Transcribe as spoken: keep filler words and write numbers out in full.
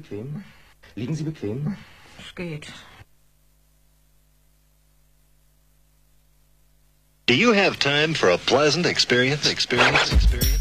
bequem. Liegen Sie bequem. Es geht. Do you have time for a pleasant experience? Experience? Experience?